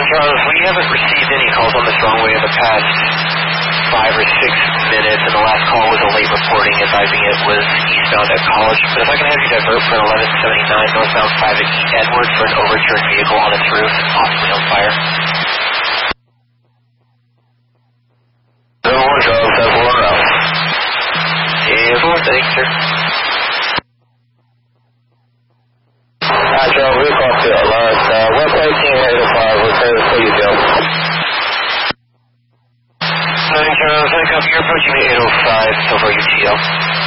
Charles, we haven't received any calls on this runway in the past 5 or 6 minutes, and the last call was a late reporting advising it was eastbound at College. But if I can have you divert for an 1179 northbound 5 at Edward for an overturned vehicle on its roof and possibly on fire. 1 Charles, have 1 route. Thanks, sir. Hi, Charles, we're across the line. 113-805, we're ready for you, Joe. 9 Charles, wake up. You're approaching the 805, so for UTL.